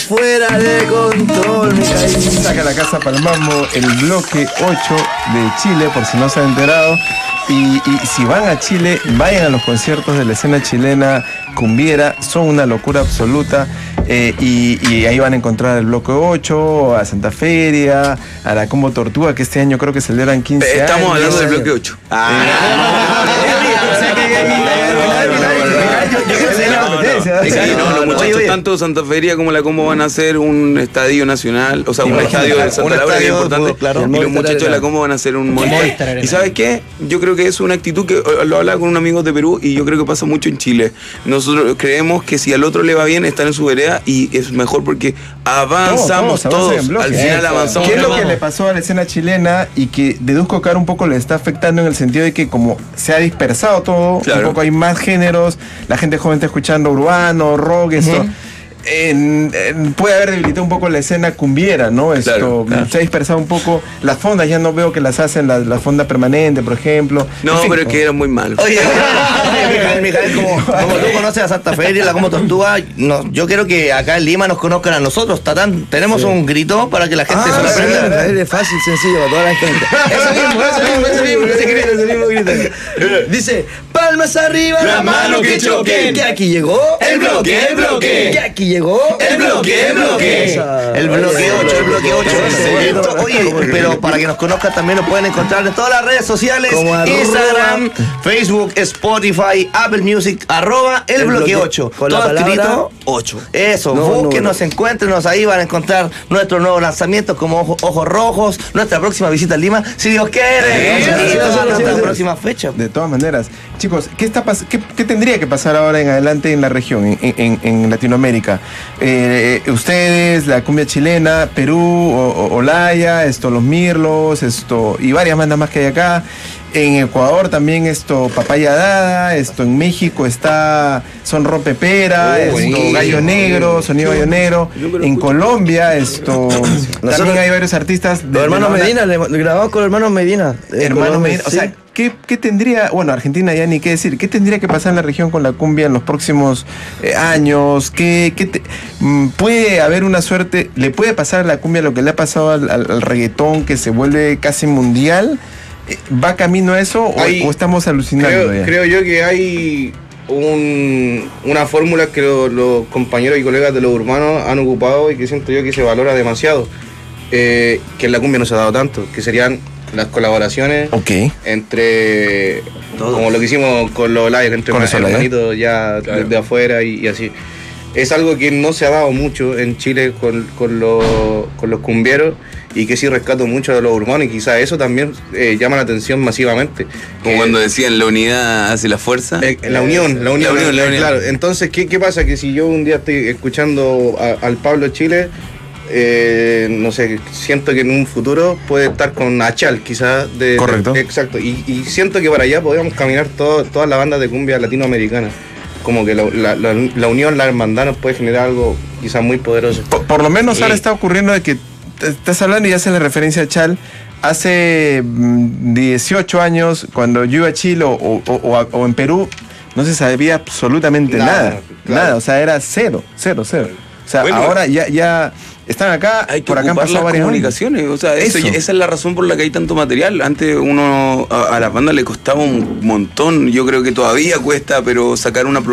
fuera de control, Micael. Saca la casa para el mambo, el bloque 8 de Chile, por si no se han enterado. Y si van a Chile, vayan a los conciertos de la escena chilena cumbiera, son una locura absoluta. Y ahí van a encontrar el bloque 8, a Santa Feria, a la Combo Tortuga, que este año creo que celebran 15 años. Estamos hablando del bloque 8. Los muchachos, tanto Santa Feria como la Combo van a hacer un estadio nacional, o sea, un estadio de Santa Laura que es importante, claro, y los muchachos de la Combo van a hacer un Movistar. ¿Y sabes qué? Yo creo que es una actitud que lo hablaba con un amigo de Perú y yo creo que pasa mucho en Chile. Nosotros creemos que si al otro le va bien, están en su vereda y es mejor porque avanzamos todos. Al final avanzamos. ¿Qué es lo que le pasó a la escena chilena y que deduzco que ahora un poco le está afectando en el sentido de que como se ha dispersado todo, un poco hay más géneros, la gente joven está escuchando urbano, rock, esto. Puede haber debilitado un poco la escena cumbiera, ¿no? Esto se ha dispersado un poco. Las fondas ya no veo que las hacen, la fonda permanente, por ejemplo. No, en fin, pero es que eran muy malos. Oye, Micael, como tú conoces a Santa Feria, la Combo Tortuga, yo quiero que acá en Lima nos conozcan a nosotros. Tatán, tenemos un grito para que la gente se lo aprenda. Es fácil, sencillo para toda la gente. Ese mismo grito. Dice, palmas arriba, la mano que choquen. Que aquí llegó el bloque. Que aquí llegó el bloque. El bloque 8, el bloque 8. Oye, pero para que nos conozcan también nos pueden encontrar en todas las redes sociales, Instagram, Facebook, Spotify, Apple Music, @el bloque 8. Con la palabra 8. Eso, búsquenos, encuéntrenos, ahí van a encontrar nuestros nuevos lanzamientos como Ojos Rojos, nuestra próxima visita a Lima, si Dios quiere. Nuestra próxima fecha. De todas maneras, chicos, ¿qué tendría que pasar ahora en adelante en la región, en Latinoamérica? Ustedes, la cumbia chilena, Perú, Olaya, los Mirlos, y varias bandas más que hay acá. En Ecuador también Papaya Dada, en México son Rompepera, Gallo Negro, Sonido Gallo Negro. En Colombia, también hay varios artistas. Los hermanos Medina, grabamos con los hermanos Medina. Hermanos Medina, o sea, ¿qué tendría, bueno, Argentina ya ni qué decir, qué tendría que pasar en la región con la cumbia en los próximos años? ¿Puede haber una suerte, le puede pasar a la cumbia lo que le ha pasado al reggaetón, que se vuelve casi mundial? ¿Va camino a eso o estamos alucinando? Creo yo que hay una fórmula que los compañeros y colegas de los urbanos han ocupado y que siento yo que se valora demasiado, que en la cumbia no se ha dado tanto, que serían las colaboraciones entre, como lo que hicimos con los live, entre hermanitos ya de afuera y así. Es algo que no se ha dado mucho en Chile con los cumbieros y que sí rescato mucho de los urbanos y quizás eso también llama la atención masivamente. Como cuando decían la unidad hace la fuerza. La unión. Claro. Entonces, ¿qué pasa? Que si yo un día estoy escuchando al Pablo Chile, no sé, siento que en un futuro puede estar con Achal, quizás. Correcto. Exacto. Y siento que para allá podríamos caminar todas las bandas de cumbia latinoamericana. Como que la unión, la hermandad nos puede generar algo quizás muy poderoso. Por lo menos ahora está ocurriendo de que estás hablando y haces la referencia a Chal. Hace 18 años, cuando yo iba a Chile o en Perú, no se sabía absolutamente nada. O sea, era cero. O sea, bueno, ahora ya están acá, hay que por acá han pasado las varias comunicaciones. O sea, esa es la razón por la que hay tanto material. Antes a las bandas le costaba un montón. Yo creo que todavía cuesta, pero sacar una